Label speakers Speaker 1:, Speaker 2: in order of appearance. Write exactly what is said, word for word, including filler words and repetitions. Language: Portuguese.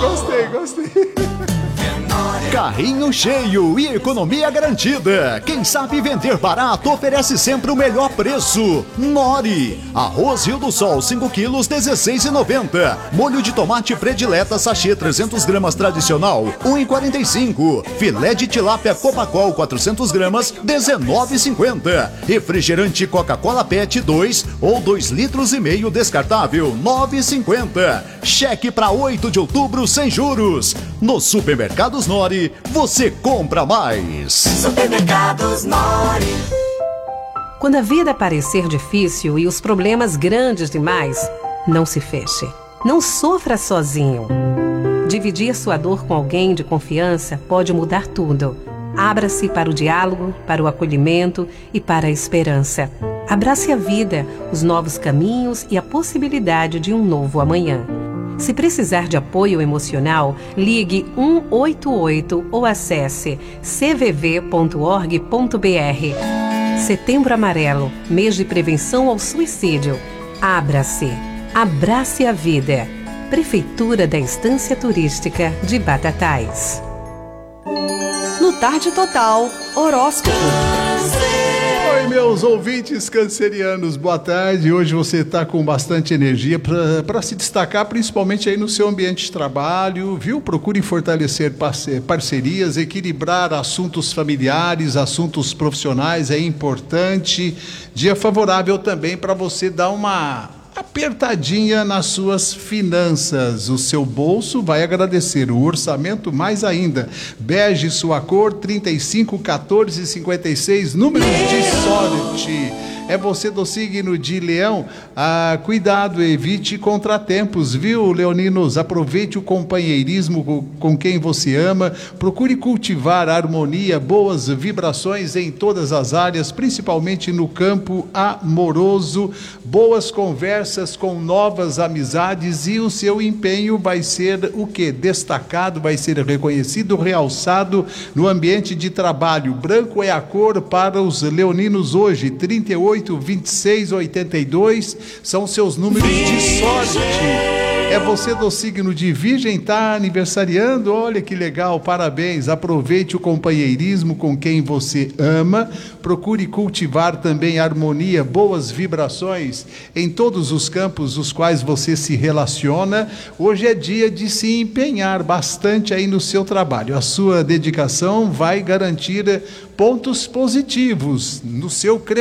Speaker 1: Gostei, gostei. Carrinho cheio e economia garantida. Quem sabe vender barato oferece sempre o melhor preço. Nori. Arroz Rio do Sol cinco quilos, dezesseis reais e noventa centavos. Molho de tomate predileta sachê trezentas gramas tradicional, um real e quarenta e cinco centavos. Filé de tilápia Copacol quatrocentas gramas, dezenove reais e cinquenta centavos. Refrigerante Coca-Cola Pet dois ou dois litros e meio descartável, nove reais e cinquenta centavos. Cheque para oito de outubro sem juros. Nos supermercados Nori, você compra mais.
Speaker 2: Supermercados Nori.
Speaker 3: Quando a vida parecer difícil e os problemas grandes demais, não se feche. Não sofra sozinho. Dividir sua dor com alguém de confiança pode mudar tudo. Abra-se para o diálogo, para o acolhimento e para a esperança. Abrace a vida, os novos caminhos e a possibilidade de um novo amanhã. Se precisar de apoio emocional, ligue um oito oito ou acesse c v v ponto org ponto b r. Setembro Amarelo, mês de prevenção ao suicídio. Abra-se. Abrace a vida. Prefeitura da Estância Turística de Batatais.
Speaker 4: No Tarde Total, horóscopo.
Speaker 1: Oi, meus ouvintes cancerianos, boa tarde. Hoje você está com bastante energia para se destacar, principalmente aí no seu ambiente de trabalho, viu? Procure fortalecer parcerias, equilibrar assuntos familiares, assuntos profissionais, é importante. Dia favorável também para você dar uma apertadinha nas suas finanças. O seu bolso vai agradecer, o orçamento mais ainda. Bege sua cor, trinta e cinco, quatorze, cinquenta e seis, números de sorte. É você do signo de Leão. Ah, cuidado, evite contratempos, viu, leoninos? Aproveite o companheirismo com quem você ama. Procure cultivar harmonia, boas vibrações em todas as áreas, principalmente no campo amoroso. Boas conversas com novas amizades e o seu empenho vai ser o quê? Destacado, vai ser reconhecido, realçado no ambiente de trabalho. Branco é a cor para os leoninos hoje. trinta e oito, vinte e seis, oitenta e dois são seus números de sorte. É você do signo de Virgem, tá aniversariando? Olha que legal, parabéns. Aproveite o companheirismo com quem você ama. Procure cultivar também harmonia, boas vibrações em todos os campos os quais você se relaciona. Hoje é dia de se empenhar bastante aí no seu trabalho. A sua dedicação vai garantir pontos positivos no seu crescimento.